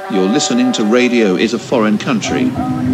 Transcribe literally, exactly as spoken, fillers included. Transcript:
You're listening to Radio is a Foreign Country.